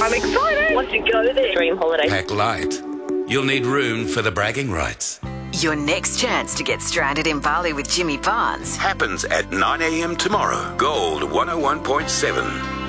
I'm excited. Want to go there. Dream holiday. Pack light. You'll need room for the bragging rights. Your next chance to get stranded in Bali with Jimmy Barnes happens at 9 a.m. tomorrow. Gold 101.7.